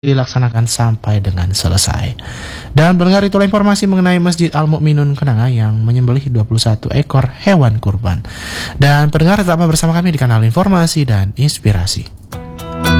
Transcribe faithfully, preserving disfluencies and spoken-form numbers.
dilaksanakan sampai dengan selesai. Dan pendengar, itulah informasi mengenai Masjid Al-Mu'minun Kenanga yang menyembelih dua puluh satu ekor hewan kurban. Dan pendengar, tetaplah bersama kami di kanal Informasi dan Inspirasi.